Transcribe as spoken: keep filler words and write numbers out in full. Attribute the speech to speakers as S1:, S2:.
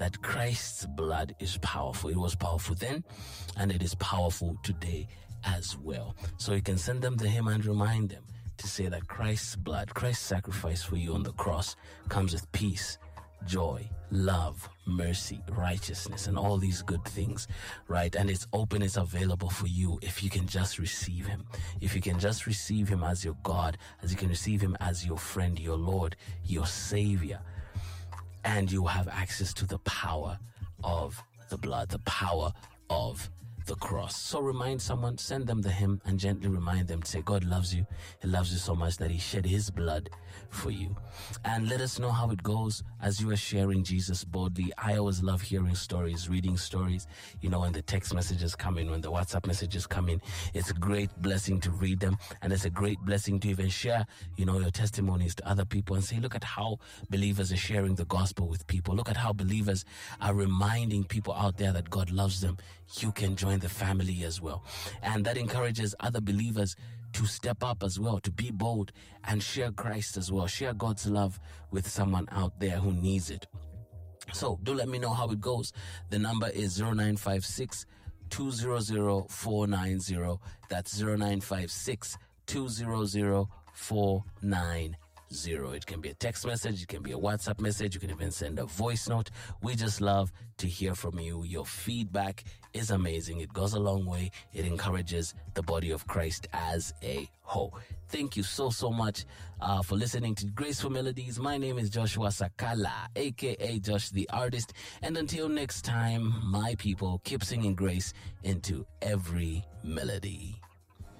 S1: that Christ's blood is powerful. It was powerful then, and it is powerful today as well. So you can send them the hymn and remind them to say that Christ's blood, Christ's sacrifice for you on the cross comes with peace, joy, love, mercy, righteousness, and all these good things, right? And it's open, it's available for you if you can just receive him. If you can just receive him as your God, as you can receive him as your friend, your Lord, your Savior, and you have access to the power of the blood, the power of the cross. So remind someone, send them the hymn, and gently remind them to say, God loves you. He loves you so much that he shed his blood for you. And let us know how it goes as you are sharing Jesus boldly. I always love hearing stories, reading stories, you know, when the text messages come in, when the WhatsApp messages come in. It's a great blessing to read them, and it's a great blessing to even share, you know, your testimonies to other people and say, look at how believers are sharing the gospel with people. Look at how believers are reminding people out there that God loves them. You can join the family as well. And that encourages other believers to step up as well, to be bold and share Christ as well. Share God's love with someone out there who needs it. So do let me know how it goes. The number is zero nine five six, two zero zero, four nine zero. That's zero nine five six, two zero zero, four nine zero. It can be a text message, it can be a WhatsApp message, you can even send a voice note. We just love to hear from you. Your feedback is amazing. It goes a long way. It encourages the body of Christ as a whole. Thank you so, so much uh, for listening to Graceful Melodies. My name is Joshua Sakala, aka Josh the Artist. And until next time, my people, keep singing grace into every melody.